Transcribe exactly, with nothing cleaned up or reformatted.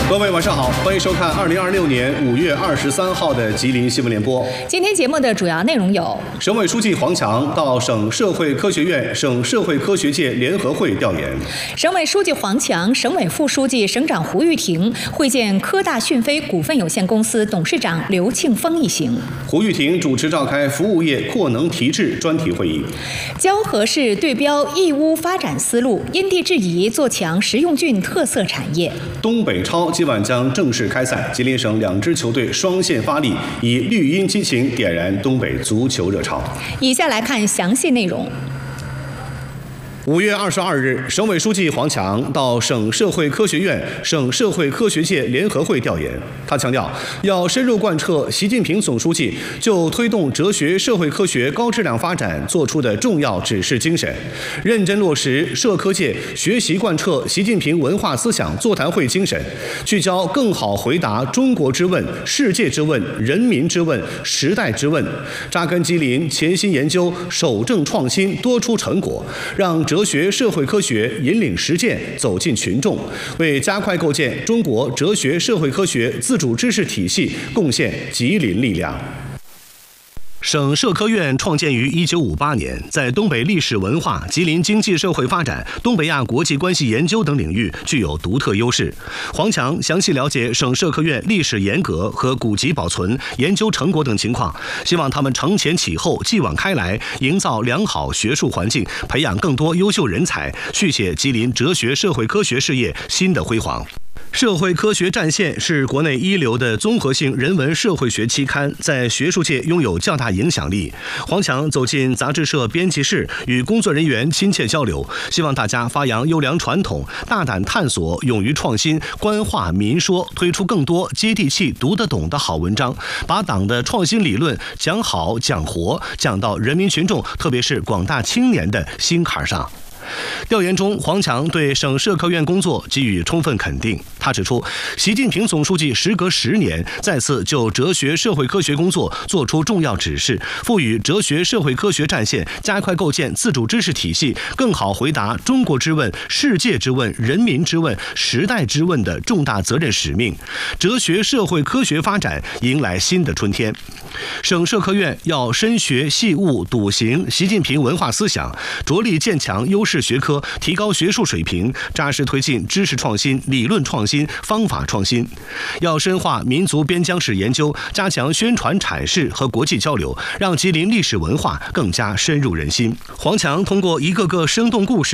各位晚上好，欢迎收看二零二六年五月二十三号的吉林新闻联播。 今天节目的主要内容有： 省委书记黄强到省社会科学院、省社会科学界联合会调研； 省委书记黄强、省委副书记、省长胡玉婷会见科大讯飞股份有限公司董事长刘庆峰一行。 胡玉婷主持召开服务业扩能提质专题会议。 蛟河市对标义乌发展思路，因地制宜做强实用郡特色产业。 东北超今晚将正式开赛，吉林省两支球队双线发力，以绿茵激情点燃东北足球热潮。 以下来看详细内容。 五月二十二日，省委书记黄强到省社会科学院、省社会科学界联合会调研。他强调，要深入贯彻习近平总书记就推动哲学社会科学高质量发展作出的重要指示精神，认真落实社科界学习贯彻习近平文化思想座谈会精神，聚焦更好回答中国之问、世界之问、人民之问、时代之问，扎根吉林，潜心研究，守正创新，多出成果，让哲学社会科学引领实践走进群众，为加快构建中国哲学社会科学自主知识体系贡献吉林力量。省社科院创建于一九五八年，在东北历史文化、吉林经济社会发展、东北亚国际关系研究等领域具有独特优势。黄强详细了解省社科院历史沿革和古籍保存、研究成果等情况，希望他们承前启后、继往开来，营造良好学术环境，培养更多优秀人才，续写吉林哲学社会科学事业新的辉煌。社会科学战线是国内一流的综合性人文社会学期刊，在学术界拥有较大影响力。黄强走进杂志社编辑室，与工作人员亲切交流，希望大家发扬优良传统，大胆探索，勇于创新，官话民说，推出更多接地气、读得懂的好文章，把党的创新理论讲好、讲活，讲到人民群众，特别是广大青年的心坎上。调研中，黄强对省社科院工作给予充分肯定。他指出，习近平总书记时隔十年再次就哲学社会科学工作作出重要指示，赋予哲学社会科学战线加快构建自主知识体系，更好回答中国之问、世界之问、人民之问、时代之问的重大责任使命，哲学社会科学发展迎来新的春天。省社科院要深学细悟笃行习近平文化思想，着力建强优势学科，提高学术水平，扎实推进知识创新、理论创新、方法创新。要深化民族边疆史研究，加强宣传阐释和国际交流，让吉林历史文化更加深入人心。黄强通过一个个生动故事，